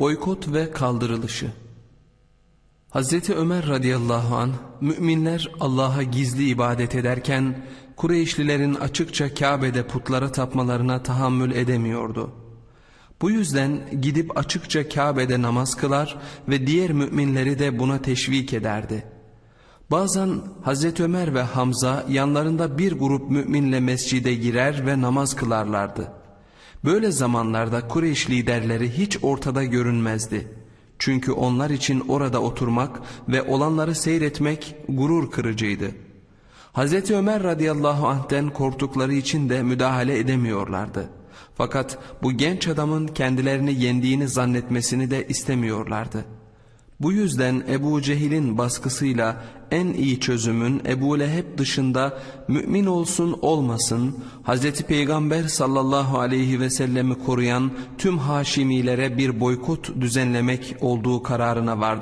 Boykot ve kaldırılışı. Hazreti Ömer radıyallahu anh, müminler Allah'a gizli ibadet ederken Kureyşlilerin açıkça Kabe'de putlara tapmalarına tahammül edemiyordu. Bu yüzden gidip açıkça Kabe'de namaz kılar ve diğer müminleri de buna teşvik ederdi. Bazen Hazreti Ömer ve Hamza yanlarında bir grup müminle mescide girer ve namaz kılarlardı. Böyle zamanlarda Kureyş liderleri hiç ortada görünmezdi. Çünkü onlar için orada oturmak ve olanları seyretmek gurur kırıcıydı. Hazreti Ömer radıyallahu anh'ten korktukları için de müdahale edemiyorlardı. Fakat bu genç adamın kendilerini yendiğini zannetmesini de istemiyorlardı. Bu yüzden Ebu Cehil'in baskısıyla en iyi çözümün Ebu Leheb dışında mümin olsun olmasın Hazreti Peygamber sallallahu aleyhi ve sellemi koruyan tüm Haşimilere bir boykot düzenlemek olduğu kararına vardı.